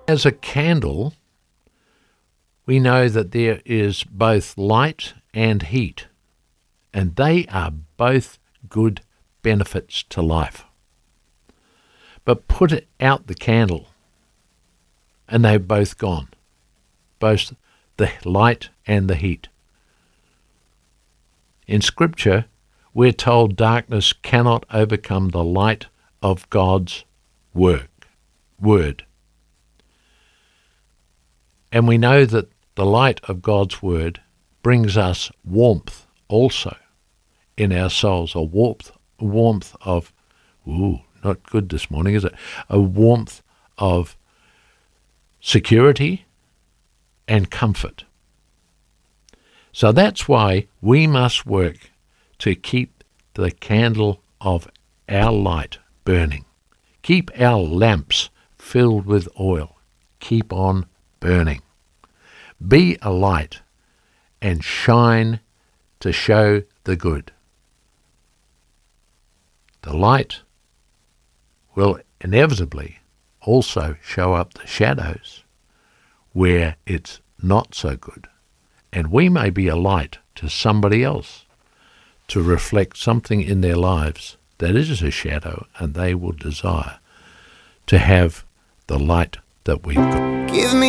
As a candle, we know that there is both light and heat, and they are both good benefits to life. But put out the candle, and they've both gone, both the light and the heat. In Scripture, we're told darkness cannot overcome the light of God's word. And we know that the light of God's word brings us warmth also in our souls, a warmth of, not good this morning, is it? A warmth of security and comfort. So that's why we must work to keep the candle of our light burning. Keep our lamps filled with oil. Keep on burning. Be a light and shine to show the good. The light will inevitably also show up the shadows where it's not so good. And we may be a light to somebody else to reflect something in their lives that is a shadow, and they will desire to have the light that we've got. Give me